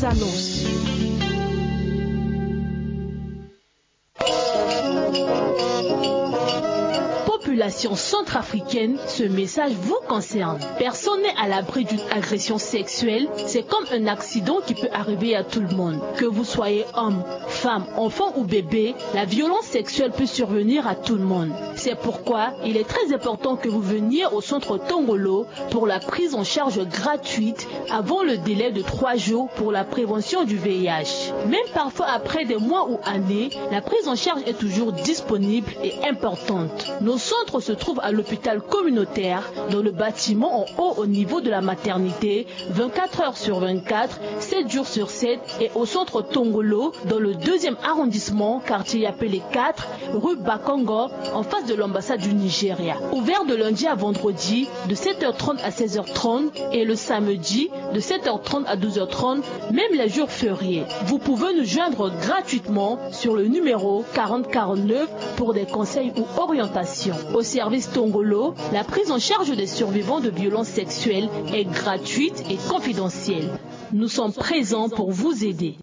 les annonces. Population centrafricaine, ce message vous concerne. Personne n'est à l'abri d'une agression sexuelle. C'est comme un accident qui peut arriver à tout le monde. Que vous soyez homme, femme, enfant ou bébé, la violence sexuelle peut survenir à tout le monde. C'est pourquoi il est très important que vous veniez au centre Tongolo pour la prise en charge gratuite avant le délai de 3 jours pour la prévention du VIH. Même parfois après des mois ou années, la prise en charge est toujours disponible et importante. Nos centres se trouvent à l'hôpital communautaire, dans le bâtiment en haut au niveau de la maternité, 24 heures sur 24, 7 jours sur 7, et au centre Tongolo, dans le 2e arrondissement, quartier appelé 4, rue Bakongo, en face de l'ambassade du Nigeria. Ouvert de lundi à vendredi, de 7h30 à 16h30, et le samedi, de 7h30 à 12h30, même les jours fériés. Vous pouvez nous joindre gratuitement sur le numéro 4049 pour des conseils ou orientations. Au service Tongolo, la prise en charge des survivants de violences sexuelles est gratuite et confidentielle. Nous sommes présents pour vous aider.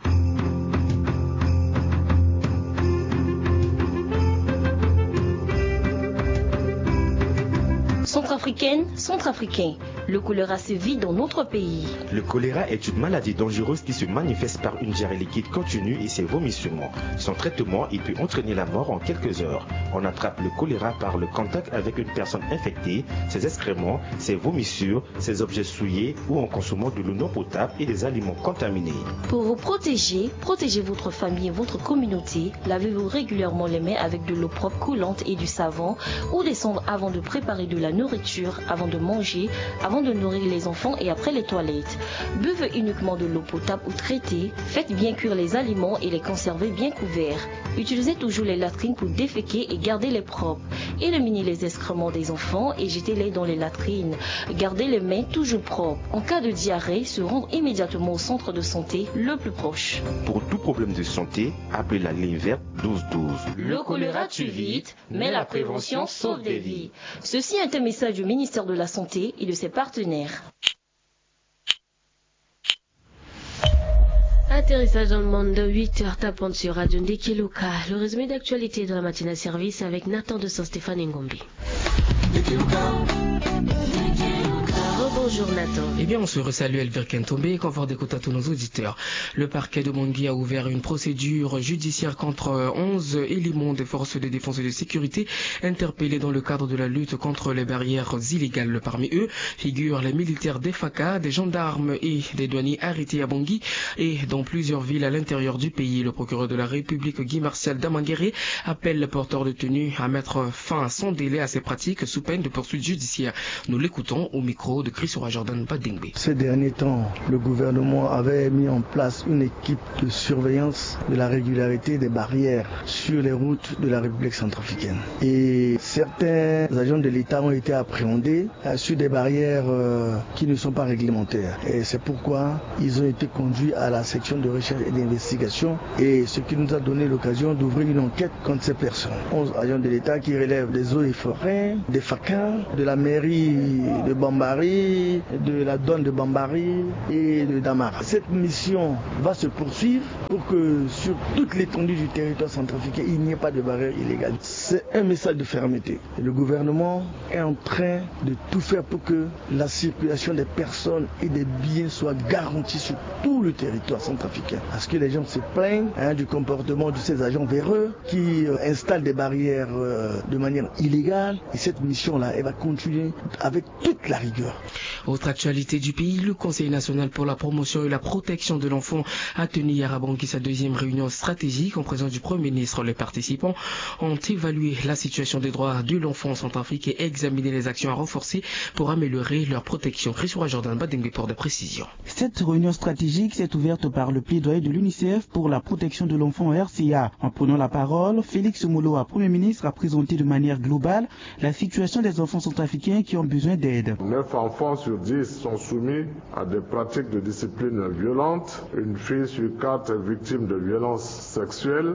Centrafricain, le choléra sévit dans notre pays. Le choléra est une maladie dangereuse qui se manifeste par une diarrhée liquide continue et ses vomissements. Son traitement, il peut entraîner la mort en quelques heures. On attrape le choléra par le contact avec une personne infectée, ses excréments, ses vomissures, ses objets souillés ou en consommant de l'eau non potable et des aliments contaminés. Pour vous protéger, protégez votre famille et votre communauté. Lavez-vous régulièrement les mains avec de l'eau propre coulante et du savon ou des cendres avant de préparer de la nourriture, avant de manger, avant de nourrir les enfants et après les toilettes. Buvez uniquement de l'eau potable ou traitée. Faites bien cuire les aliments et les conservez bien couverts. Utilisez toujours les latrines pour déféquer et garder-les propres. Éliminez les excréments des enfants et jetez-les dans les latrines. Gardez les mains toujours propres. En cas de diarrhée, se rendre immédiatement au centre de santé le plus proche. Pour tout problème de santé, appelez la ligne verte 1212. Le choléra tue vite, mais la prévention sauve des vies. Ceci est un message du ministère de la Santé et de ses partenaires. Atterrissage dans le monde de 8h tapant sur Radio Ndekeluka. Le résumé d'actualité de la matinée à service avec Nathan de Saint-Stéphane Ngombi. Bonjour Nathan. Eh bien, on se resalue Elvire Kentombe et confort d'écoute à tous nos auditeurs. Le parquet de Bangui a ouvert une procédure judiciaire contre 11 éléments des forces de défense et de sécurité interpellés dans le cadre de la lutte contre les barrières illégales. Parmi eux figurent les militaires des FACA, des gendarmes et des douaniers arrêtés à Bangui et dans plusieurs villes à l'intérieur du pays. Le procureur de la République, Guy Martial Damangere, appelle les porteurs de tenue à mettre fin sans délai à ces pratiques sous peine de poursuites judiciaires. Nous l'écoutons au micro de Chris Jordan Badingbe. Ces derniers temps, le gouvernement avait mis en place une équipe de surveillance de la régularité des barrières sur les routes de la République centrafricaine. Et certains agents de l'État ont été appréhendés sur des barrières qui ne sont pas réglementaires. Et c'est pourquoi ils ont été conduits à la section de recherche et d'investigation, et ce qui nous a donné l'occasion d'ouvrir une enquête contre ces personnes. 11 agents de l'État qui relèvent des eaux et forêts, des FACA, de la mairie de Bambari, de la douane de Bambari et de Damara. Cette mission va se poursuivre pour que sur toute l'étendue du territoire centrafricain, il n'y ait pas de barrière illégale. C'est un message de fermeté. Et le gouvernement est en train de tout faire pour que la circulation des personnes et des biens soit garantie sur tout le territoire centrafricain. Parce que les gens se plaignent du comportement de ces agents véreux qui installent des barrières de manière illégale. Et cette mission-là, elle va continuer avec toute la rigueur. Autre actualité du pays, le Conseil national pour la promotion et la protection de l'enfant a tenu hier à Bangui sa deuxième réunion stratégique en présence du Premier ministre. Les participants ont évalué la situation des droits de l'enfant en Centrafrique et examiné les actions à renforcer pour améliorer leur protection. Christophe Jordan Badengbe pour des précisions. Cette réunion stratégique s'est ouverte par le plaidoyer de l'UNICEF pour la protection de l'enfant au RCA. En prenant la parole, Félix Moloa, Premier ministre, a présenté de manière globale la situation des enfants centrafricains qui ont besoin d'aide. 9 enfants sur sur 10 sont soumis à des pratiques de discipline violente. Une fille sur 4 est victime de violences sexuelles.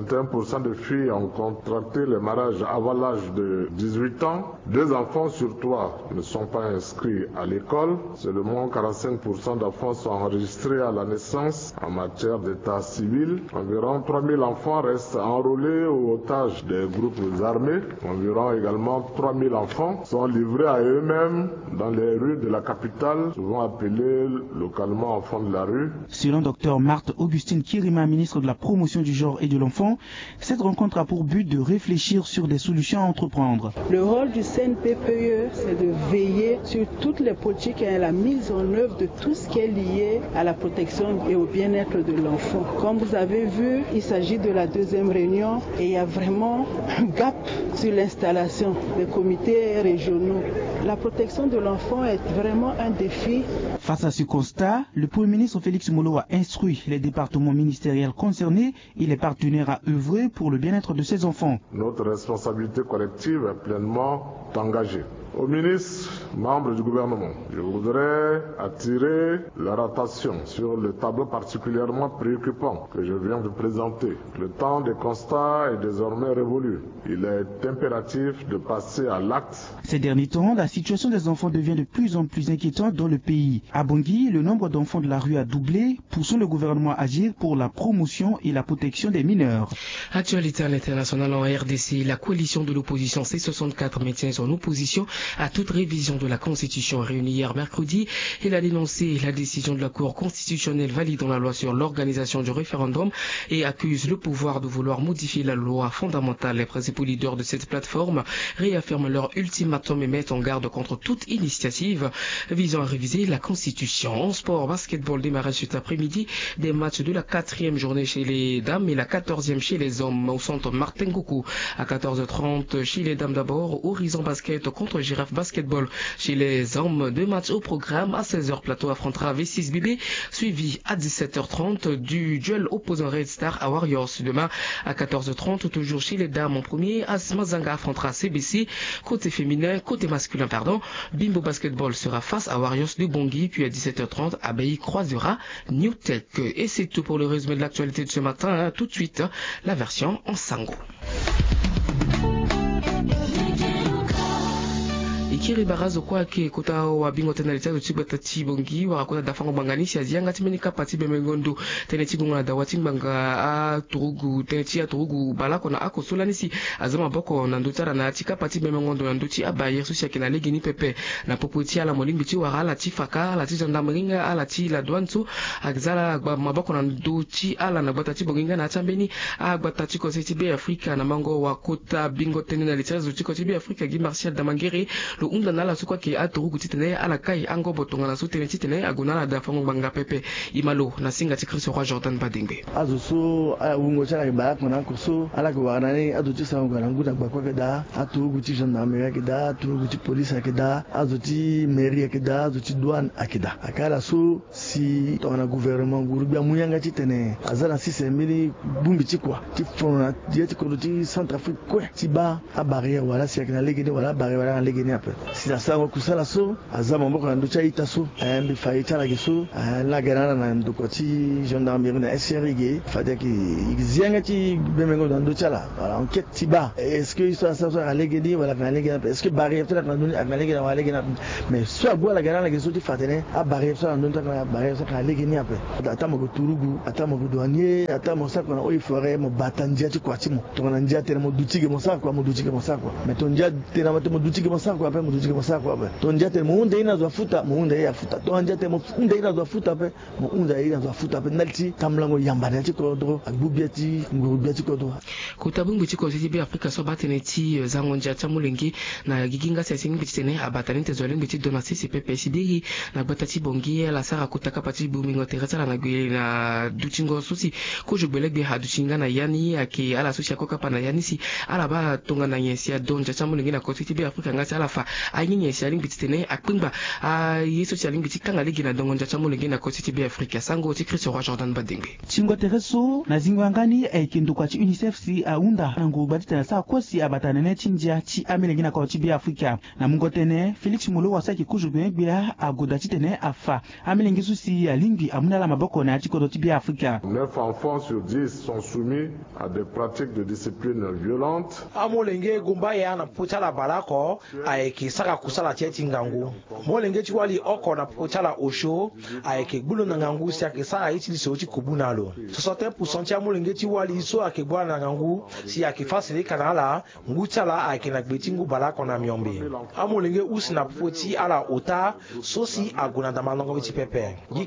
61% de filles ont contracté le mariage avant l'âge de 18 ans. 2 enfants sur 3 ne sont pas inscrits à l'école. Seulement 45% d'enfants sont enregistrés à la naissance en matière d'état civil. Environ 3000 enfants restent enrôlés ou otages des groupes armés. Environ également 3000 enfants sont livrés à eux-mêmes dans les rues de la capitale, souvent appelés localement enfants de la rue. Selon Dr Marthe Augustine Kirima, ministre de la promotion du genre et de l'enfant, cette rencontre a pour but de réfléchir sur des solutions à entreprendre. Le rôle du CNPPE, c'est de veiller sur toutes les politiques et la mise en œuvre de tout ce qui est lié à la protection et au bien-être de l'enfant. Comme vous avez vu, il s'agit de la deuxième réunion et il y a vraiment un gap sur l'installation des comités régionaux. La protection de l'enfant est vraiment un défi. Face à ce constat, le Premier ministre Félix Molo a instruit les départements ministériels concernés et les partenaires à œuvrer pour le bien-être de ces enfants. Notre responsabilité collective est pleinement engagée. Aux ministres, membres du gouvernement, je voudrais attirer leur attention sur le tableau particulièrement préoccupant que je viens de présenter. Le temps des constats est désormais révolu. Il est impératif de passer à l'acte. Ces derniers temps, la situation des enfants devient de plus en plus inquiétante dans le pays. À Bangui, le nombre d'enfants de la rue a doublé, poussant le gouvernement à agir pour la promotion et la protection des mineurs. Actualité à l'international en RDC, la coalition de l'opposition C64 maintient son opposition à toute révision de la Constitution réunie hier mercredi. Il a dénoncé la décision de la Cour constitutionnelle validant la loi sur l'organisation du référendum et accuse le pouvoir de vouloir modifier la loi fondamentale. Les principaux leaders de cette plateforme réaffirment leur ultimatum et mettent en garde contre toute initiative visant à réviser la Constitution. En sport, basketball démarrage cet après-midi des matchs de la 4e journée chez les dames et la 14e chez les hommes au centre Martin Goku. À 14h30 chez les dames d'abord, Horizon Basket contre Giraffe Basketball chez les hommes. 2 matchs au programme. À 16h, Plateau affrontera V6BB, suivi à 17h30 du duel opposant Red Star à Warriors. Demain à 14h30, toujours chez les dames en premier, Mazanga affrontera CBC. Côté féminin, côté masculin, Bimbo Basketball sera face à Warriors de Bangui, puis à 17h30, Abeille croisera New Tech. Et c'est tout pour le résumé de l'actualité de ce matin. Tout de suite, la version en sango. Ikiri barazo kwake kuta wabingo tena litado chibata chibongi wakakuta dafango banganisi azianga timenika pati bemengondo tena chigunga da watimbanga a turugu tena chia turugu balako na ako solanisi azama boko na ndutara na chika pati bemengondo na nduchi abayer susia kina legi ni pepe na poputi ala molimbi chi wala chifaka la chizanda mringa ala chi la douantu agzala maboko na nduchi ala na bata chibonginga na chambeni agbata chiko setibe Afrika na mango wakuta bingo tena litado chiko tibe Afrika gi Martial Damangere lo unda nala sukwa ke aturugu titene ala kai ango botonga na sutene titene agunala da fango banga pepe imalo na singa tikriso roi Jordan Badingbe azuso ungo chala ba kona kuso ala ko wanani azuti sango na nguda kwa kwa da aturugu ti gendarmerie ke da aturugu ti police ke da azuti mairie ke da azuti douane akida akala so si to na gouvernement gurubia muyanga titene azana 6000 bumbi ti kwa ti fona dieti ko ti Centrafrique kwa ti ba a barrière wala si akina legene wala barrière wala legene après si la sango kusala so azama mboko na nducha itaso ayambi faita la geso la ganana na ndukoti gendarmerie na SRG fadaki izianga ti bemengo na nducha la voilà enquête tiba est-ce que ça a legene wala na legene est-ce que barrière tala na nduni na legene wala legene mais soit bois la ganana geso ti fatene a barrière ça na ndunta na barrière ça na legene après atama ko turugu atama ko douanier atama ça ko oyi forêt mo batandia ti kwati mo to na ndia tele mo dutige mo sa ko mo dutige mo sa ko mais to ndia tele mo dutige mo sa ko après mo dutige mo sa ko après to ndia tele mo unde ina zo futa mo unde ya futa to ndia tele mo unde ina zo futa après mo unde ina zo futa après nalti tamlango yamba nalti ko do agbubiati ngubiati ko do kutabungu chiko zibi Afrika so bateneti zango ndia chamulengi na giginga sesingi bitene abatani tezolengi biti donasi CPP sidiri na batati bongi la sara kutaka pati bumingo teresa na gwe na duchingo susi ko jobelek be haduchinga na yani ake ala susi akoka pana yani si ala ba tonga na yesi ya donja chamulengi na kotiti be Afrika ngati ala fa ayinye sialing bitene akpimba yeso sialing bitikanga ligina dongonja chamulenge na kositi bi Afrika sango ti Christ Roi Jordan Badengbe Chingo tereso na zingwangani aikindu kwa chi UNICEF si aunda nangu batita sa kosi abatanene chinja chi amelenge na kositi bi Afrika na mungotene Felix Molo wasaki kujubwe bia agoda chitene afa amelenge susi alimbi amuna la maboko na chikodo ti bi Afrika. 9 enfants sur 10 sont soumis à des pratiques de discipline violente. Amolenge gumba ya na puchala balako aeki saka kusala cheti ngangu. Molenge chiwali oko na puchala osho aeki gbulu na ngangu si akisa itili sochi kubunalo. 60% ya molenge chiwali so akebwa na ngangu si akifasili kanala nguchala aeki na gbetingu balako na miombe. Amolenge usi na poti ala ota sosi aguna damanongo biti pepe. Gi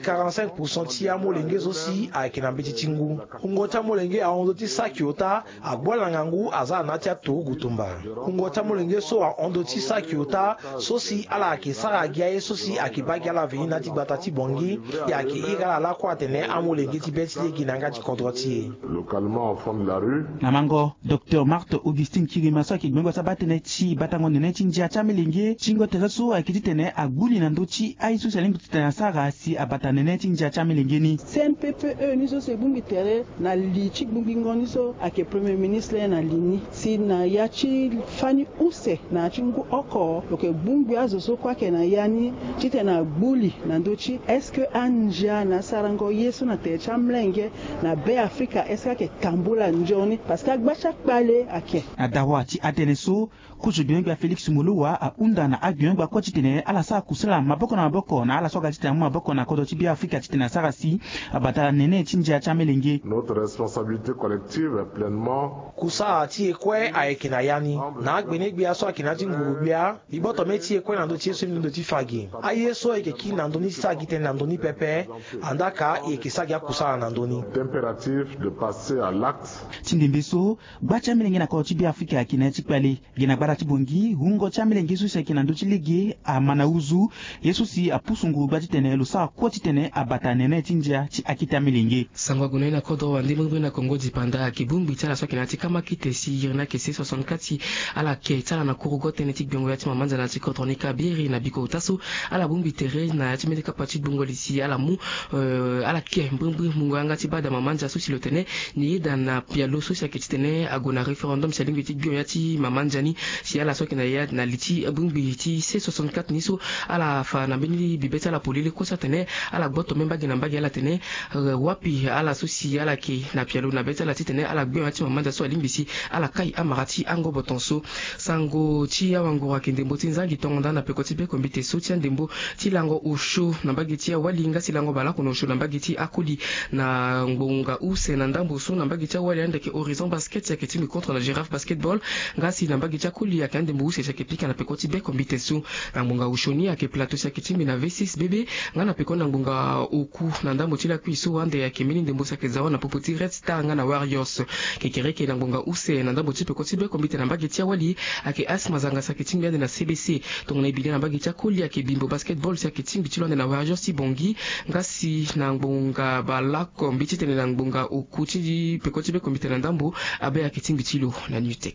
45% ya molenge sosi aeki na biti tingu. Ungota molenge aondoti sakiota agbola ngangu aza natia to gutumba. Ungota molenge so aondoti sakiota sosi ala akisara giaye sosi akibagi ala vini nati batati bongi ya ki igala la kwa tene amolenge ti betile ginanga ti kontroti. Localement au fond de la rue. Namango Dr. Marthe Augustine Kirimaso ki gbengo sabatene chi batango nene chinja chamelenge chingo tereso akititene aguli nandochi aisu salingu titana sara si abatanene chinja chamelenge ni. CNPPE niso se bungi tere na lichi bungi ngoniso ake premier ministre na lini si na yachi fani use na chingu oko loke bungi azo so kwake na yani chite na buli na ndochi eske anja na sarango yesu na te chamlenge na be Afrika eske ke tambula njoni parce que agbacha pale ake adawa ti ateneso kujubiengwa Felix Muluwa aunda na agiengwa kwa chitene ala sa kusala maboko na maboko na ala soga chitene maboko na kodo tibi Afrika chitene sarasi abata nene chinja chamelenge. Notre responsabilité collective est pleinement kusa ti ekwe aekina yani na agbene gbia so akina ti ngurubia iboto meti ekwe na ndo ti so ndo ti fagi aye so ekeki na ndo ni sagite na ndo ni pepe andaka ekisagi kusa na ndo ni impératif de passer à l'acte. Tindembeso gbacha melenge na kodo tibi Afrika akina tikpale gena gbara tibongi hungo chamelenge su sekina ndo tilege a manauzu yesusi apusungu batitene lo sa kwotitene abata nene tinja ti akita melenge sangwa guna na kodo wandi mungu na Kongo dipanda kibumbi tala so kina kama kitesi yirna kesi 64 ala ke tala na kurugote netik biongo yati mamanza na tikotronika biri na biko utasu ala bumbi tere na yati medika pati bungo lisi ala mu ala ke mbumbu mungu anga tibada mamanza susi lotene ni yida na pialo susi akitene agona referendum salingi tik biongo yati mamanza ni si ala so kina yad na liti bumbi ti C64 niso ala fa na bini bibeta la polile kosa tene ala gboto memba gina mbagi ala tene wapi ala susi ala ke na pialo na beta la titene ala biongo yati mamanza so alimbisi ala kai amarati ango botonso sango ti awangura kendembo tinzangi tonda na pekoti be kombite sotia ndembo ti lango ushu na bagiti walinga silango bala kono ushu na bagiti akuli na ngonga use na ndambo so na bagiti wali andeke horizon basket ya ketimi contre la girafe basketball ngasi na bagiti akuli ya kendembo use ya kepika na pekoti be kombite so na ngonga ushoni ya ke plateau ya ketimi na V6 bebe ngana pekona ngonga uku na ndambo ti la kuiso wande ya kemini ndembo sa kezawa na popoti Red Star ngana Warriors kekereke na ngonga use na ndambo ti pekoti be kombite na bagiti wali ake asma zanga sa ketimbi ande na CBC tongona ibili na bagiti akuli ya ke bimbo basketball sa ketimbi ti londe na Warriors ti bongi ngasi na ngonga balako mbiti tene na ngonga uku ti pekoti be kombite na ndambo abe ya ketimbi ti lo na Newtek.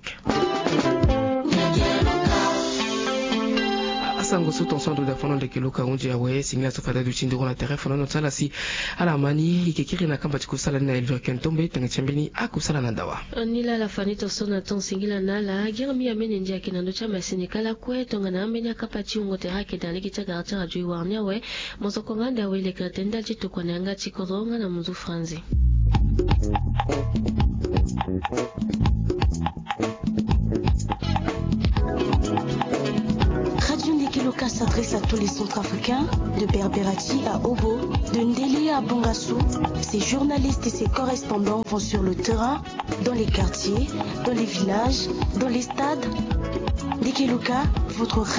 Sango su tension do dafono de keloka unje awe singla sofada du chindiro na telefono no tsala si ala mani ikekiri na kamba tikusala na Elvire Kentombe tangachambeni akusala na dawa nila la fani tension na ton singila na la girmi amene ndia kinando cha masini kala kwe tonga na ambenya kapati ungo terake dans l'équipe garta radio warnia we mozo konganda we le kratenda jitu kwa nanga chikoronga na mzu franzi. Loka s'adresse à tous les Centrafricains, de Berberati à Obo, de Ndeli à Bongassou. Ces journalistes et ces correspondants vont sur le terrain, dans les quartiers, dans les villages, dans les stades. Dikeloka, votre